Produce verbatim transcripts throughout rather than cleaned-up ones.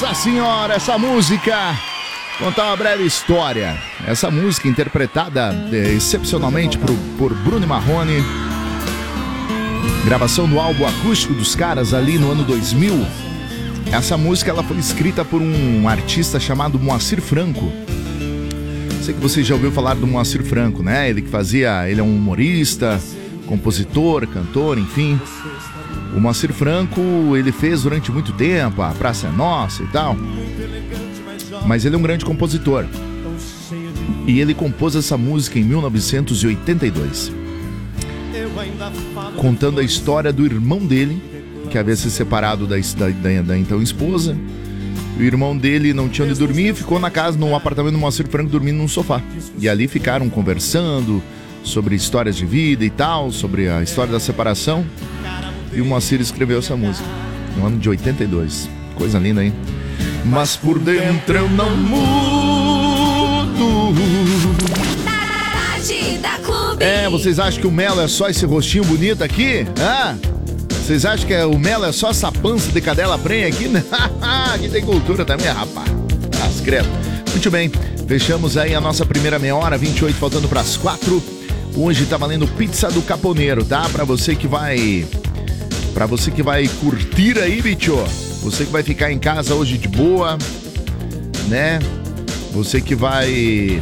Nossa senhora, essa música, contar uma breve história. Essa música interpretada é, excepcionalmente por, por Bruno e Marrone, gravação do álbum acústico dos caras ali no ano dois mil. Essa música ela foi escrita por um artista chamado Moacir Franco. Sei que você já ouviu falar do Moacir Franco, né? Ele que fazia, ele é um humorista, compositor, cantor, enfim. O Moacir Franco, ele fez durante muito tempo A Praça é Nossa e tal. Mas ele é um grande compositor. E ele compôs essa música em mil novecentos e oitenta e dois, contando a história do irmão dele, que havia se separado da, da, da então esposa. O irmão dele não tinha onde dormir, ficou na casa, no apartamento do Moacir Franco, dormindo num sofá. E ali ficaram conversando sobre histórias de vida e tal, sobre a história da separação. E o Moacir escreveu essa música no ano de oitenta e dois. Coisa linda, hein? Mas por dentro eu não mudo. É, vocês acham que o Melo é só esse rostinho bonito aqui? Ah? Vocês acham que o Melo é só essa pança de cadela prenha aqui? Aqui tem cultura também, rapaz. As credo. Muito bem, fechamos aí a nossa primeira meia hora, vinte e oito faltando para as quatro. Hoje tá valendo pizza do Caponeiro, tá? Pra você que vai... Pra você que vai curtir aí, bicho. Você que vai ficar em casa hoje de boa, né? Você que vai...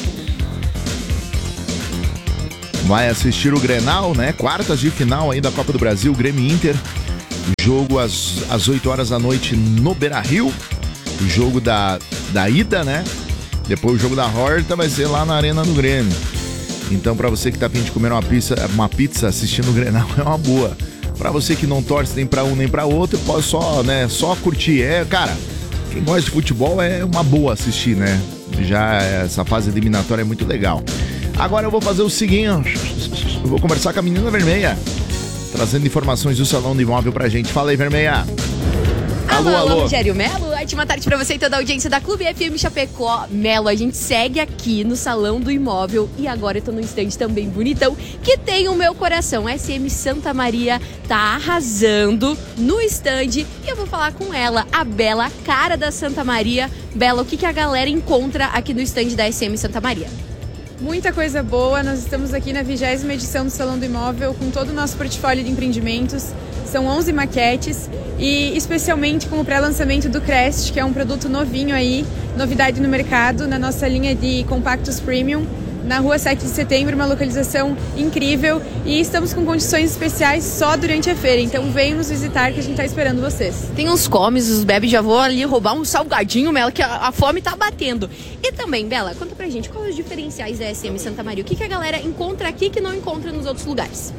Vai assistir o Grenal, né? Quartas de final aí da Copa do Brasil, Grêmio e Inter. Jogo às, às oito horas da noite no Beira-Rio. O jogo da, da ida, né? Depois o jogo da Horta vai ser lá na Arena do Grêmio. Então, pra você que tá a fim de comer uma pizza, uma pizza assistindo o Grenal, é uma boa. Pra você que não torce nem pra um nem pra outro, pode só, né, só curtir. É, cara, quem gosta de futebol é uma boa assistir, né? Já essa fase eliminatória é muito legal. Agora eu vou fazer o seguinte, eu vou conversar com a menina Vermelha, trazendo informações do Salão do Imóvel pra gente. Fala aí, Vermelha. Alô, alô, alô, Rogério Melo. Ótima tarde pra você e toda a audiência da Clube F M Chapecó. Melo, a gente segue aqui no Salão do Imóvel e agora eu tô num stand também bonitão que tem o meu coração. S M Santa Maria tá arrasando no stand e eu vou falar com ela, a Bela, cara da Santa Maria. Bela, o que, que a galera encontra aqui no stand da S M Santa Maria? Muita coisa boa, nós estamos aqui na vigésima edição do Salão do Imóvel com todo o nosso portfólio de empreendimentos. São onze maquetes e especialmente com o pré-lançamento do Crest, que é um produto novinho aí, novidade no mercado, na nossa linha de compactos premium, na rua sete de setembro, uma localização incrível e estamos com condições especiais só durante a feira, então venham nos visitar que a gente está esperando vocês. Tem uns comes, os bebes, já vou ali roubar um salgadinho, Mela, que a, a fome tá batendo. E também, Bela, conta pra gente, quais os diferenciais da S M Santa Maria? O que, que a galera encontra aqui que não encontra nos outros lugares?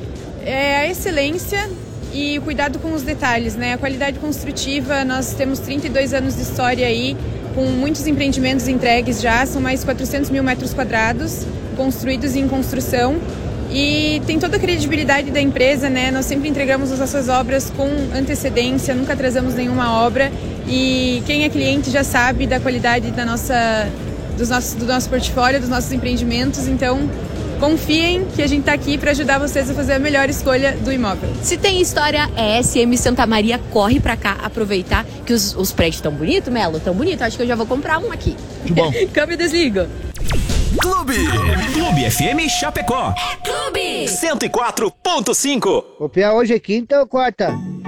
É a excelência e o cuidado com os detalhes, né? A qualidade construtiva, nós temos trinta e dois anos de história aí, com muitos empreendimentos entregues já, são mais de quatrocentos mil metros quadrados construídos em construção e tem toda a credibilidade da empresa, né? Nós sempre entregamos as nossas obras com antecedência, nunca atrasamos nenhuma obra e quem é cliente já sabe da qualidade da nossa, dos nossos, do nosso portfólio, dos nossos empreendimentos, então confiem que a gente está aqui para ajudar vocês a fazer a melhor escolha do imóvel. Se tem história, é S M Santa Maria, corre para cá aproveitar que os, os prédios tão bonitos, Melo, tão bonito. Acho que eu já vou comprar um aqui. Que bom. Câmbio e desligo. Clube. Clube F M Chapecó. É Clube. cento e quatro ponto cinco. O Pia hoje é quinta ou quarta?